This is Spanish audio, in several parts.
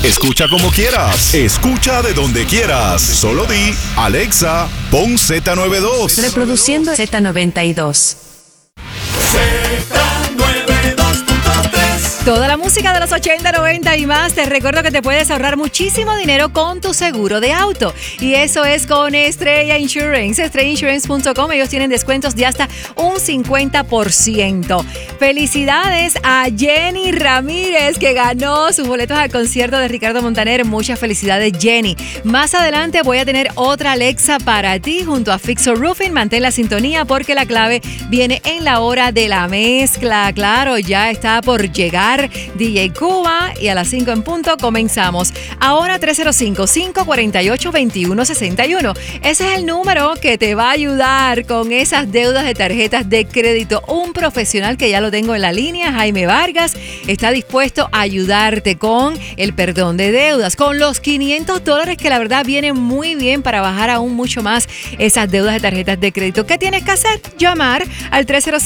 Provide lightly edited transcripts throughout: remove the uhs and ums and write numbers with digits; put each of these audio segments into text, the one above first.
Escucha como quieras. Escucha de donde quieras. Solo di, Alexa, pon Z92. Reproduciendo Z92. Toda la música de los 80, 90 y más. Te recuerdo que te puedes ahorrar muchísimo dinero con tu seguro de auto. Y eso es con Estrella Insurance. estrellainsurance.com. Ellos tienen descuentos de hasta un 50%. Felicidades a Jenny Ramírez, que ganó sus boletos al concierto de Ricardo Montaner. Muchas felicidades, Jenny. Más adelante voy a tener otra Alexa para ti junto a Fixo Roofing. Mantén la sintonía porque la clave viene en la hora de la mezcla. Claro, ya está por llegar DJ Cuba y a las 5 en punto comenzamos. Ahora 305-548-2161. Ese es el número que te va a ayudar con esas deudas de tarjetas de crédito. Un profesional que ya lo tengo en la línea, Jaime Vargas, está dispuesto a ayudarte con el perdón de deudas, con los $500 que la verdad vienen muy bien para bajar aún mucho más esas deudas de tarjetas de crédito. ¿Qué tienes que hacer? Llamar al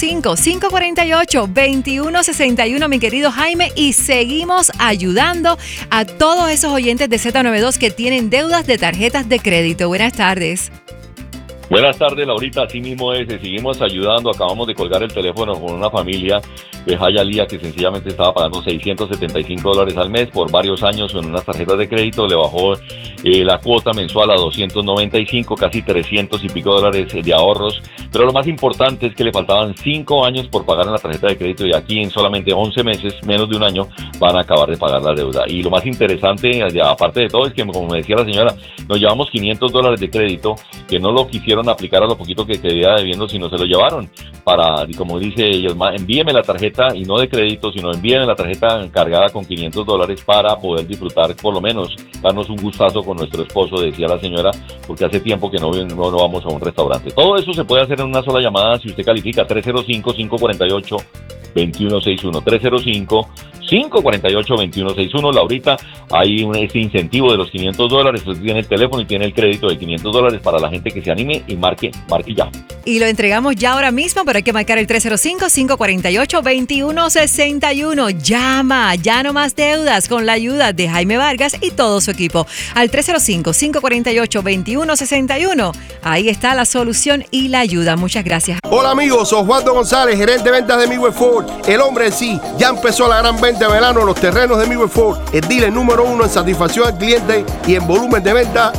305-548-2161, mi querido Jaime, y seguimos ayudando a todos esos oyentes de Z92 que tienen deudas de tarjetas de crédito. Buenas tardes. Buenas tardes, Laurita. Así mismo es, seguimos ayudando. Acabamos de colgar el teléfono con una familia de Hialeah que sencillamente estaba pagando $675 al mes por varios años en unas tarjetas de crédito. Le bajó la cuota mensual a $295, casi 300 y pico dólares de ahorros. Pero lo más importante es que le faltaban 5 años por pagar en la tarjeta de crédito y aquí en solamente 11 meses, menos de un año, van a acabar de pagar la deuda. Y lo más interesante, aparte de todo, es que, como me decía la señora, nos llevamos $500 de crédito que no lo quisieron aplicar a lo poquito que quedaba debiendo, sino se lo llevaron para, como dice ellos, envíeme la tarjeta, y no de crédito, sino envíeme la tarjeta cargada con $500 para poder disfrutar, por lo menos darnos un gustazo con nuestro esposo, decía la señora, porque hace tiempo que no vamos a un restaurante. Todo eso se puede hacer en una sola llamada si usted califica. 305-548-2161, 305-548-2161. Laurita, hay este incentivo de los $500. Usted tiene el teléfono y tiene el crédito de $500 para la gente que se anime y marque ya. Y lo entregamos ya ahora mismo, pero hay que marcar el 305-548-2161. Llama, ya no más deudas, con la ayuda de Jaime Vargas y todo su equipo. Al 305-548-2161. Ahí está la solución y la ayuda. Muchas gracias. Hola amigos, Osvaldo González, gerente de ventas de Midway Ford. El hombre en sí, ya empezó la gran venta de verano en los terrenos de Midway Ford. El dealer número 1 en satisfacción al cliente y en volumen de venta